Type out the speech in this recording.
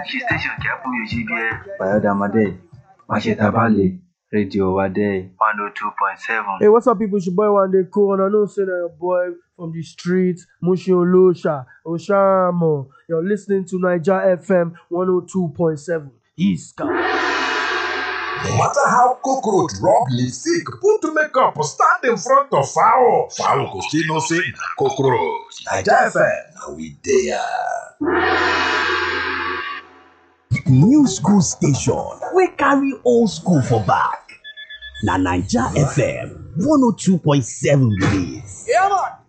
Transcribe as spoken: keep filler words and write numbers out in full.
She station Kiapu Yujibie, Bayodamade, Mashetabale, Radio Wade, one oh two point seven. Hey, what's up, people? It's your boy One Day Cool, and I know say that your boy from the streets, Mushi Olosha, Oshamo. You're listening to Niger F M one oh two point seven. Iska. No matter how cockroach rub lipstick, put makeup or stand in front of fowl, fowl go still no say na cockroach. Niger F M, now we there. New school station, we carry old school for back. Na Niger F M one oh two point seven release. Yeah, man.